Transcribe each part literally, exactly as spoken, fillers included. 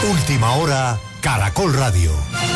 Última hora, Caracol Radio.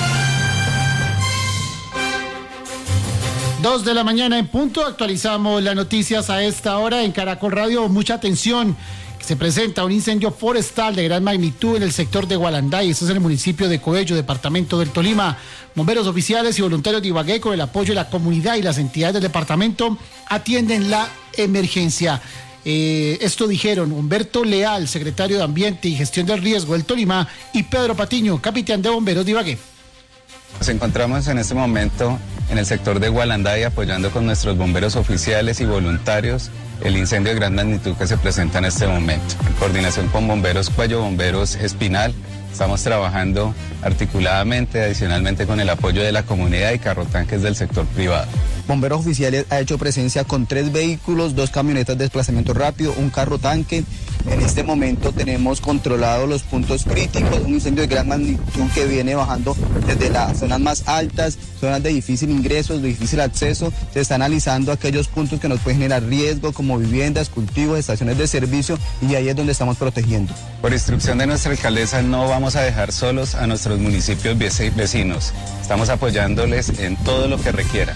Dos de la mañana en punto, actualizamos las noticias a esta hora en Caracol Radio. Mucha atención, se presenta un incendio forestal de gran magnitud en el sector de Gualanday, esto es en el municipio de Coello, departamento del Tolima. Bomberos oficiales y voluntarios de Ibagué, con el apoyo de la comunidad y las entidades del departamento, atienden la emergencia. Eh, esto dijeron Humberto Leal, secretario de Ambiente y Gestión del Riesgo del Tolima, y Pedro Patiño, capitán de bomberos de Ibagué. Nos encontramos en este momento en el sector de Gualanday apoyando con nuestros bomberos oficiales y voluntarios el incendio de gran magnitud que se presenta en este momento. En coordinación con Bomberos Cuello, Bomberos Espinal, estamos trabajando articuladamente, adicionalmente con el apoyo de la comunidad y carrotanques del sector privado. Bomberos Oficiales ha hecho presencia con tres vehículos, dos camionetas de desplazamiento rápido, un carro tanque. En este momento tenemos controlados los puntos críticos, un incendio de gran magnitud que viene bajando desde las zonas más altas, zonas de difícil ingreso, de difícil acceso. Se está analizando aquellos puntos que nos pueden generar riesgo, como viviendas, cultivos, estaciones de servicio, y ahí es donde estamos protegiendo. Por instrucción de nuestra alcaldesa, no vamos a dejar solos a nuestros municipios vecinos. Estamos apoyándoles en todo lo que requieran.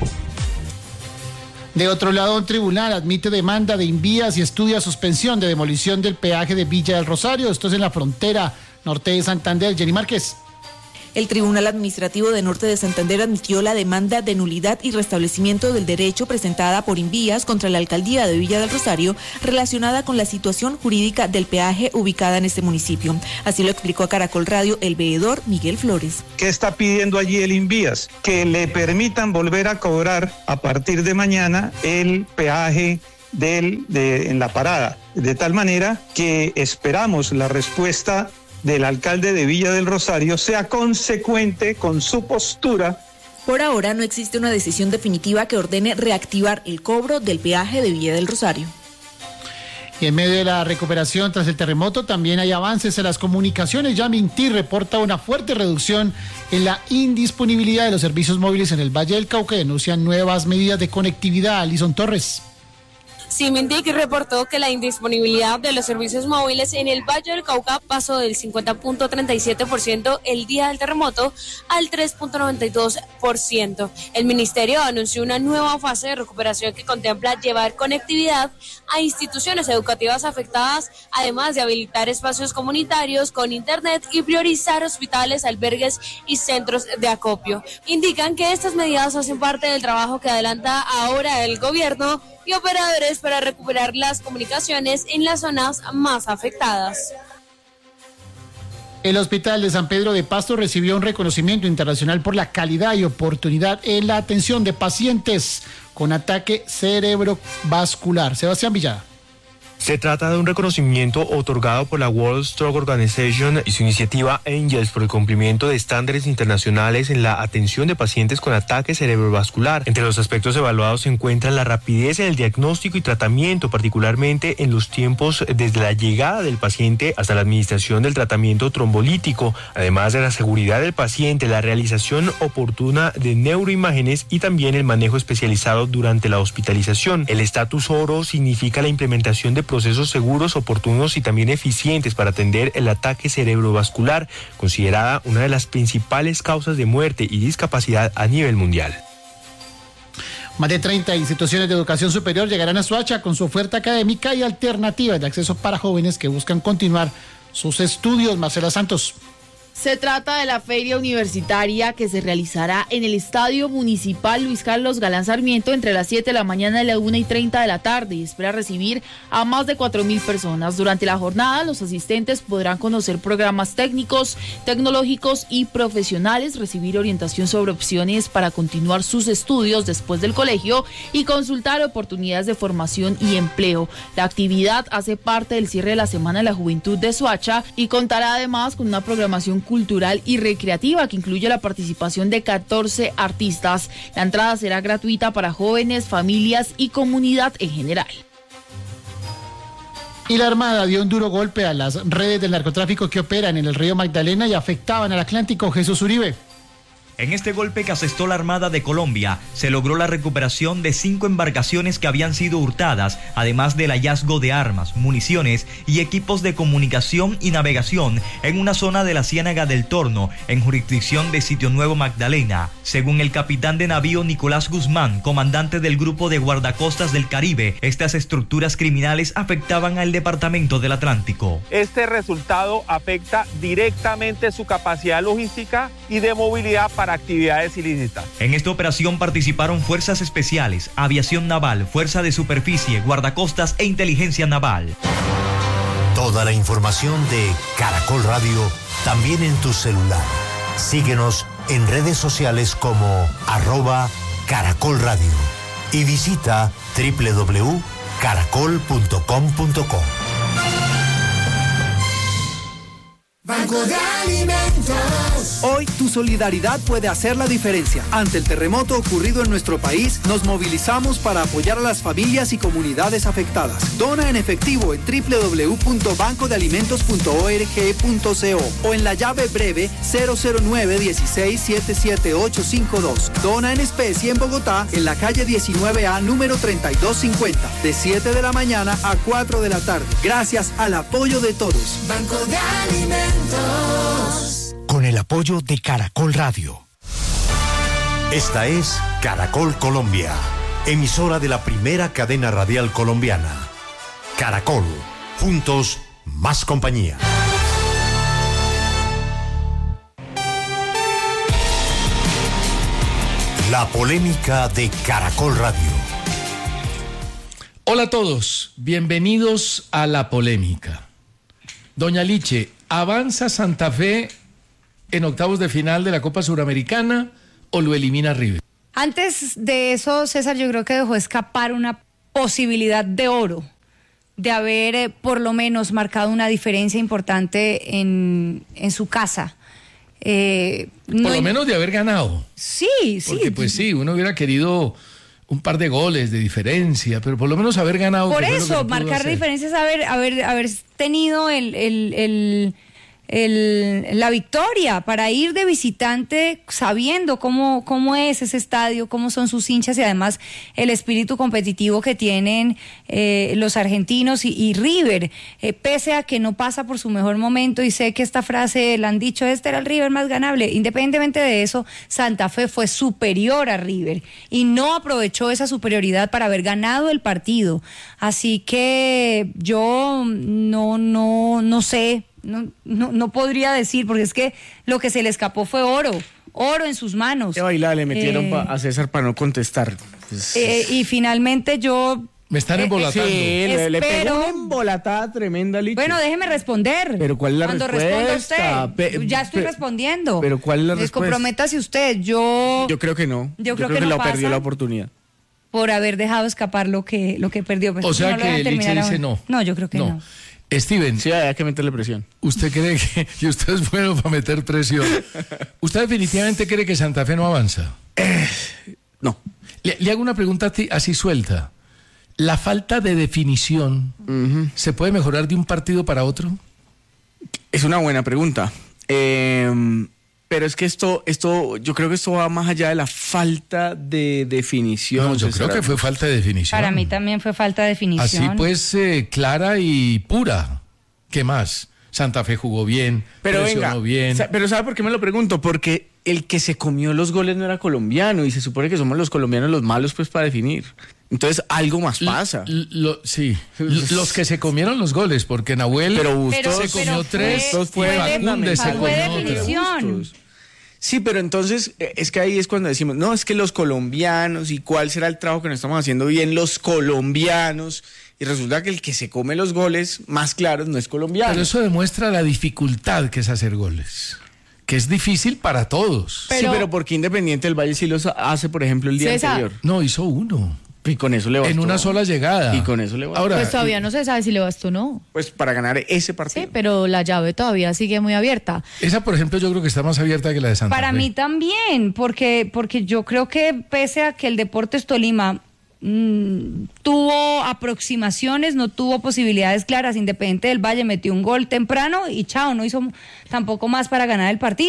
De otro lado, un tribunal admite demanda de Invías y estudia suspensión de demolición del peaje de Villa del Rosario. Esto es en la frontera norte de Santander. Jenny Márquez. El Tribunal Administrativo de Norte de Santander admitió la demanda de nulidad y restablecimiento del derecho presentada por Invías contra la alcaldía de Villa del Rosario relacionada con la situación jurídica del peaje ubicada en este municipio. Así lo explicó a Caracol Radio el veedor Miguel Flores. ¿Qué está pidiendo allí el Invías? Que le permitan volver a cobrar a partir de mañana el peaje del, de, en la parada, de tal manera que esperamos la respuesta del alcalde de Villa del Rosario sea consecuente con su postura. Por ahora no existe una decisión definitiva que ordene reactivar el cobro del peaje de Villa del Rosario. Y en medio de la recuperación tras el terremoto también hay avances en las comunicaciones. Ya Minty reporta una fuerte reducción en la indisponibilidad de los servicios móviles en el Valle del Cauca y denuncian nuevas medidas de conectividad. Alison Torres. Cimentic reportó que la indisponibilidad de los servicios móviles en el Valle del Cauca pasó del cincuenta punto treinta y siete por ciento el día del terremoto al tres punto noventa y dos por ciento. El ministerio anunció una nueva fase de recuperación que contempla llevar conectividad a instituciones educativas afectadas, además de habilitar espacios comunitarios con internet y priorizar hospitales, albergues y centros de acopio. Indican que estas medidas hacen parte del trabajo que adelanta ahora el gobierno y operadores para recuperar las comunicaciones en las zonas más afectadas. El Hospital de San Pedro de Pasto recibió un reconocimiento internacional por la calidad y oportunidad en la atención de pacientes con ataque cerebrovascular. Sebastián Villada. Se trata de un reconocimiento otorgado por la World Stroke Organization y su iniciativa Angels por el cumplimiento de estándares internacionales en la atención de pacientes con ataque cerebrovascular. Entre los aspectos evaluados se encuentran la rapidez en el diagnóstico y tratamiento, particularmente en los tiempos desde la llegada del paciente hasta la administración del tratamiento trombolítico, además de la seguridad del paciente, la realización oportuna de neuroimágenes y también el manejo especializado durante la hospitalización. El estatus oro significa la implementación de procesos seguros, oportunos y también eficientes para atender el ataque cerebrovascular, considerada una de las principales causas de muerte y discapacidad a nivel mundial. Más de treinta instituciones de educación superior llegarán a Soacha con su oferta académica y alternativas de acceso para jóvenes que buscan continuar sus estudios. Marcela Santos. Se trata de la feria universitaria que se realizará en el Estadio Municipal Luis Carlos Galán Sarmiento entre las siete de la mañana y la una y treinta de la tarde y espera recibir a más de cuatro mil personas. Durante la jornada, los asistentes podrán conocer programas técnicos, tecnológicos y profesionales, recibir orientación sobre opciones para continuar sus estudios después del colegio y consultar oportunidades de formación y empleo. La actividad hace parte del cierre de la Semana de la Juventud de Soacha y contará además con una programación cultural y recreativa que incluye la participación de catorce artistas. La entrada será gratuita para jóvenes, familias y comunidad en general. Y la Armada dio un duro golpe a las redes del narcotráfico que operan en el río Magdalena y afectaban al Atlántico. Jesús Uribe. En este golpe que asestó la Armada de Colombia, se logró la recuperación de cinco embarcaciones que habían sido hurtadas, además del hallazgo de armas, municiones y equipos de comunicación y navegación en una zona de la Ciénaga del Torno, en jurisdicción de Sitio Nuevo Magdalena. Según el capitán de navío Nicolás Guzmán, comandante del Grupo de Guardacostas del Caribe, estas estructuras criminales afectaban al Departamento del Atlántico. Este resultado afecta directamente su capacidad logística y de movilidad para actividades ilícitas. En esta operación participaron fuerzas especiales, aviación naval, fuerza de superficie, guardacostas e inteligencia naval. Toda la información de Caracol Radio también en tu celular. Síguenos en redes sociales como arroba Caracol Radio y visita doble u doble u doble u punto caracol punto com punto co. Banco de Alimentos. Hoy tu solidaridad puede hacer la diferencia. Ante el terremoto ocurrido en nuestro país, nos movilizamos para apoyar a las familias y comunidades afectadas. Dona en efectivo en doble u doble u doble u punto banco de alimentos punto org punto co o en la llave breve cero cero nueve uno seis siete siete ocho cinco dos. Dona en especie en Bogotá, en la calle diecinueve A, número treinta y dos cincuenta, de siete de la mañana a cuatro de la tarde. Gracias al apoyo de todos. Banco de Alimentos. Con el apoyo de Caracol Radio. Esta es Caracol Colombia, emisora de la primera cadena radial colombiana. Caracol, juntos, más compañía. La polémica de Caracol Radio. Hola a todos, bienvenidos a La Polémica. Doña Liche, ¿avanza Santa Fe en octavos de final de la Copa Suramericana o lo elimina River? Antes de eso, César, yo creo que dejó escapar una posibilidad de oro, de haber eh, por lo menos marcado una diferencia importante en, en su casa. Eh, por no lo hay... menos de haber ganado. Sí, sí. Porque pues sí, uno hubiera querido un par de goles de diferencia, pero por lo menos haber ganado. Por que eso, marcar diferencias, haber, haber, haber tenido el, el, el, el, la victoria para ir de visitante sabiendo cómo, cómo es ese estadio, cómo son sus hinchas y además el espíritu competitivo que tienen eh, los argentinos y, y River, eh, pese a que no pasa por su mejor momento, y sé que esta frase la han dicho, este era el River más ganable. Independientemente de eso, Santa Fe fue superior a River y no aprovechó esa superioridad para haber ganado el partido. Así que yo no, no, no sé. No, no, no podría decir, porque es que lo que se le escapó fue oro, oro en sus manos. Qué baila le metieron eh, pa- a César para no contestar. Pues, eh, y finalmente yo... Me están embolatando. Sí, le, le espero- pegó una embolatada tremenda, Liche. Bueno, déjeme responder. Pero ¿cuál es la Cuando respuesta? responda usted, Pe- ya estoy pe- respondiendo. Pero ¿cuál es la respuesta? Comprométase usted, yo... Yo creo que no. Yo creo que no lo pasa. perdió la oportunidad. Por haber dejado escapar lo que, lo que perdió. Pues O sea no lo que dejan Liche terminar dice aún. no. No, yo creo que no. No. Steven. Sí, hay que meterle presión. ¿Usted cree que, que usted es bueno para meter presión? ¿Usted definitivamente cree que Santa Fe no avanza? Eh, no. Le, le hago una pregunta a ti, así suelta. ¿La falta de definición uh-huh. se puede mejorar de un partido para otro? Es una buena pregunta. Eh, pero es que esto, esto, yo creo que esto va más allá de la falta de definición. No, yo creo que fue falta de definición. Para mí también fue falta de definición. Así pues, eh, clara y pura. ¿Qué más? Santa Fe jugó bien, pero presionó venga, bien. Pero ¿sabe por qué me lo pregunto? Porque el que se comió los goles no era colombiano y se supone que somos los colombianos los malos pues para definir. Entonces algo más pasa. L- lo, sí, los que se comieron los goles, porque Nahuel pero Bustos, se comió pero tres, fue, fue, Bacunde se fue comió definición. otro. Sí, pero entonces es que ahí es cuando decimos, no, es que los colombianos y cuál será el trabajo que nos estamos haciendo bien los colombianos. Y resulta que el que se come los goles más claros no es colombiano. Pero eso demuestra la dificultad que es hacer goles, que es difícil para todos. Pero, sí, pero porque Independiente del Valle sí los hace, por ejemplo, el día César. anterior. No, hizo uno. Y con eso le bastó. En una sola llegada. Y con eso le bastó. Ahora, pues todavía no se sabe si le bastó o no. Pues para ganar ese partido. Sí, pero la llave todavía sigue muy abierta. Esa, por ejemplo, yo creo que está más abierta que la de Santa Para Fe. mí también, porque, porque yo creo que pese a que el Deportes Tolima mmm, tuvo aproximaciones, no tuvo posibilidades claras, Independiente del Valle metió un gol temprano y chao, no hizo tampoco más para ganar el partido.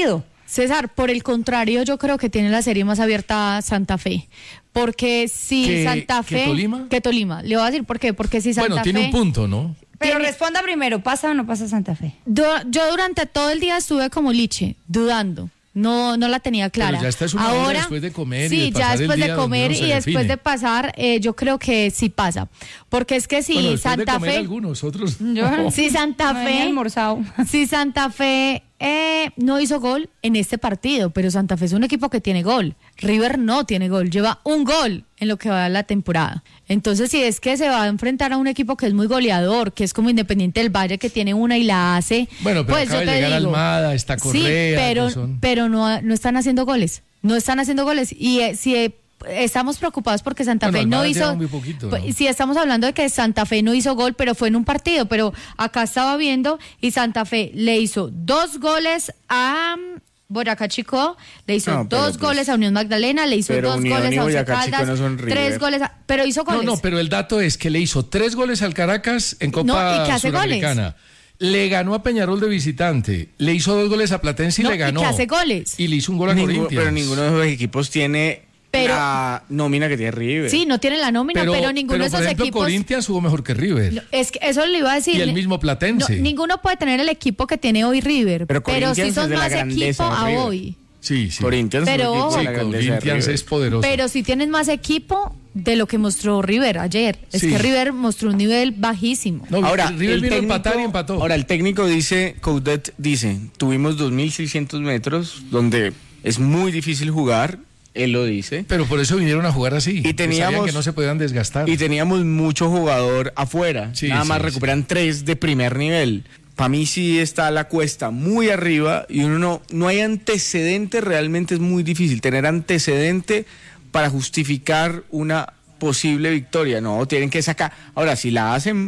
César, por el contrario, yo creo que tiene la serie más abierta Santa Fe. Porque si ¿Que- Santa que Fe... Tolima? Que Tolima. Le voy a decir por qué. Porque si Santa Bueno, tiene Fe... un punto, ¿no? Pero Tiene- responda primero, ¿pasa o no pasa Santa Fe? Du- Yo durante todo el día estuve como liche, dudando. No, no la tenía clara. Pero ya esta es una hora Ahora, después de comer y sí, de pasar ya el después día de donde comer uno se y después define. de pasar, eh, yo creo que sí pasa. Porque es que si Bueno, después de Santa comer Fe... algunos, otros Yo- no. Si Santa No he Fe... almorzado. Si Santa Fe eh, no hizo gol en este partido, pero Santa Fe es un equipo que tiene gol. River no tiene gol, lleva un gol en lo que va de la temporada. Entonces, si es que se va a enfrentar a un equipo que es muy goleador, que es como Independiente del Valle, que tiene una y la hace, Bueno, pero pues acaba yo de te llegar digo, Almada, está Correa. sí, pero, que son- pero no, no están haciendo goles. No están haciendo goles. Y eh, si eh, estamos preocupados porque Santa Bueno, Fe no Almada lleva hizo... muy poquito, pues, ¿no? Si estamos hablando de que Santa Fe no hizo gol, pero fue en un partido, pero acá estaba viendo y Santa Fe le hizo dos goles a mm, Boyacá Chico, le hizo No, pero dos pues- goles a Unión Magdalena, le hizo pero dos Unión goles y a Once Boyacá Chico Caldas, no son River. tres goles, a- pero hizo No, goles. no, pero el dato es que le hizo tres goles al Caracas en Copa No, y que hace Suramericana. Le ganó a Peñarol de visitante, le hizo dos goles a Platense y No, le y ganó. que hace goles. Y le hizo un gol a Ninguno- Corinthians. pero ninguno de esos equipos tiene Pero- la nómina que tiene River. Sí, no tiene la nómina, pero, ninguno pero, de esos por ejemplo, equipos... Corinthians jugó mejor que River. Es que eso le iba a decir. Y el mismo Platense. No, ninguno puede tener el equipo que tiene hoy River, Pero pero, sí Corinthians son es de la más grandeza equipo de a River. hoy. Sí, sí. Corinthians Pero es un equipo de ojo. la Sí, grandeza de Corinthians River. es poderoso. Pero sí tienen más equipo de lo que mostró River ayer. Es Sí. que River mostró un nivel bajísimo. No, Ahora, River el vino a técnico, empatar y empató. ahora el técnico dice, Coudet dice, tuvimos dos mil seiscientos metros donde es muy difícil jugar, él lo dice. Pero por eso vinieron a jugar así. Y porque teníamos- sabían que no se podían desgastar. Y teníamos mucho jugador afuera. Sí, Nada más sí, recuperan tres de primer nivel. Para mí sí está la cuesta muy arriba y uno no, no hay antecedente, realmente es muy difícil tener antecedente para justificar una posible victoria. No, tienen que sacar. Ahora, si la hacen